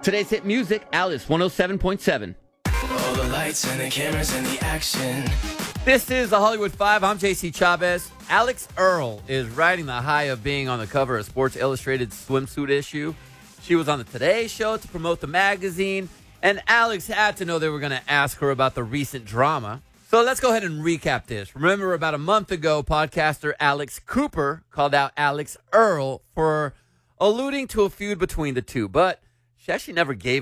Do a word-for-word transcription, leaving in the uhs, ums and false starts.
Today's hit music, Alice one oh seven point seven. All the lights and the cameras and the action. This is the Hollywood Five. I'm J C Chavez. Alex Earle is riding the high of being on the cover of Sports Illustrated swimsuit issue. She was on the Today Show to promote the magazine, and Alex had to know they were going to ask her about the recent drama. So let's go ahead and recap this. Remember, about a month ago, podcaster Alex Cooper called out Alex Earle for alluding to a feud between the two, but she actually never gave